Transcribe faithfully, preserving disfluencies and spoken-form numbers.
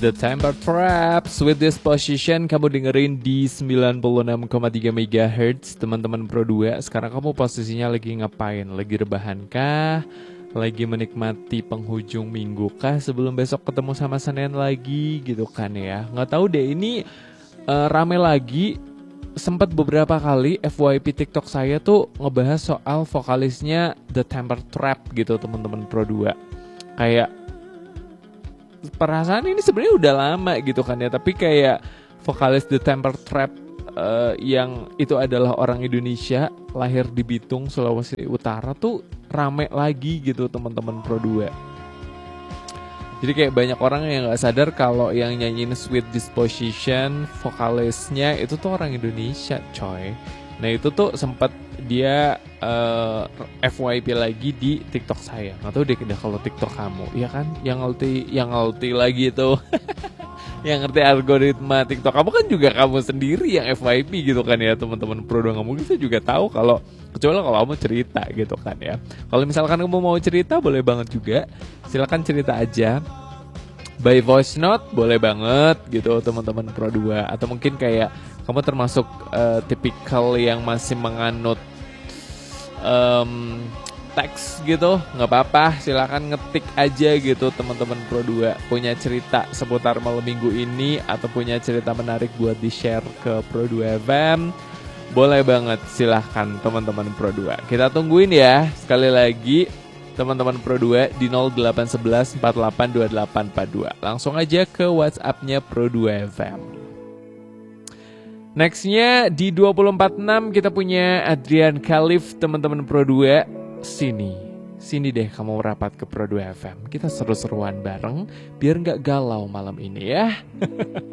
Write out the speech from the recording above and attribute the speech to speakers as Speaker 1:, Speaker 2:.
Speaker 1: The Temper Trap, Sweet Disposition. Kamu dengerin di sembilan puluh enam koma tiga megahertz. Teman-teman Pro dua, sekarang kamu posisinya lagi ngapain? Lagi rebahan kah? Lagi menikmati penghujung minggu kah? Sebelum besok ketemu sama Senin lagi gitu kan ya. Nggak tahu deh, ini uh, rame lagi. Sempat beberapa kali F Y P TikTok saya tuh ngebahas soal vokalisnya The Temper Trap gitu teman-teman Pro dua. Kayak perasaan ini sebenarnya udah lama gitu kan ya, tapi kayak vokalis The Temper Trap uh, yang itu adalah orang Indonesia, lahir di Bitung, Sulawesi Utara tuh rame lagi gitu teman-teman Pro dua. Jadi kayak banyak orang yang nggak sadar kalau yang nyanyiin Sweet Disposition vokalisnya itu tuh orang Indonesia, coy. Nah itu tuh sempat dia uh, F Y P lagi di TikTok saya. Nggak tahu deh udah kalau TikTok kamu, ya kan? Yang ngerti, yang ngerti lagi tuh, yang ngerti algoritma TikTok kamu kan juga kamu sendiri yang F Y P gitu kan ya teman-teman Pro dua. Nggak mungkin saya juga tahu kalau kecuali kalau kamu cerita gitu kan ya. Kalau misalkan kamu mau cerita boleh banget juga, silakan cerita aja. By voice note boleh banget gitu teman-teman Pro dua. Atau mungkin kayak kamu termasuk uh, tipikal yang masih menganut um, teks gitu, nggak apa-apa, silakan ngetik aja gitu teman-teman Pro dua. Punya cerita seputar malam minggu ini atau punya cerita menarik buat di-share ke Pro dua F M, boleh banget, silahkan teman-teman Pro dua. Kita tungguin ya sekali lagi teman-teman Pro dua di nol delapan satu satu empat delapan dua delapan empat dua. Langsung aja ke WhatsApp-nya Pro dua F M. Nextnya di dua puluh empat enam kita punya Adrian Khalif, teman-teman Pro dua. Sini, sini deh kamu merapat ke Pro dua F M. Kita seru-seruan bareng biar gak galau malam ini ya.